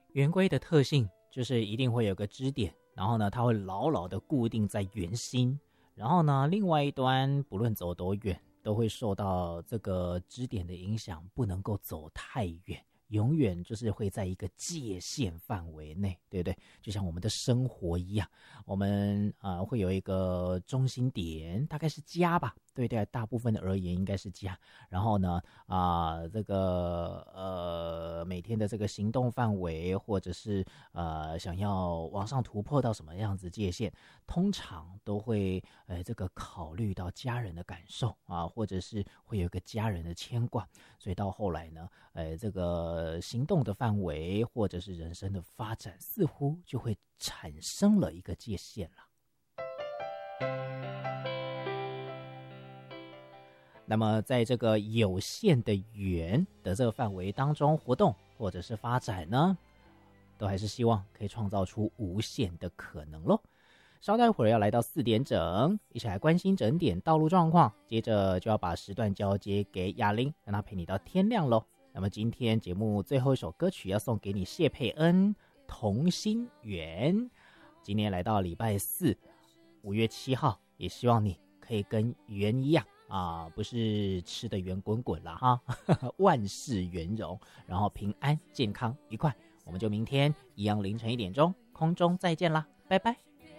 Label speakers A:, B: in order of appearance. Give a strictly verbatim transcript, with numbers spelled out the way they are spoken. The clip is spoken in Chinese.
A: 圆规的特性就是一定会有个支点，然后呢，它会牢牢的固定在圆心，然后呢，另外一端不论走多远，都会受到这个支点的影响，不能够走太远，永远就是会在一个界限范围内，对不对？就像我们的生活一样，我们呃会有一个中心点，大概是家吧，对对，大部分的而言应该是家。然后呢，啊、呃，这个呃每天的这个行动范围，或者是呃想要往上突破到什么样子界限，通常都会呃这个考虑到家人的感受啊，或者是会有一个家人的牵挂，所以到后来呢，呃这个行动的范围或者是人生的发展，似乎就会产生了一个界限了。那么在这个有限的圆的这个范围当中活动或者是发展呢，都还是希望可以创造出无限的可能咯。稍待会儿要来到四点整，一起来关心整点道路状况，接着就要把时段交接给雅玲，让她陪你到天亮咯。那么今天节目最后一首歌曲要送给你，谢佩恩《同心圆》。今天来到礼拜四五月七号，也希望你可以跟圆一样啊，不是吃的圆滚滚啦哈，万事圆融，然后平安健康愉快。我们就明天一样凌晨一点钟空中再见啦，拜拜。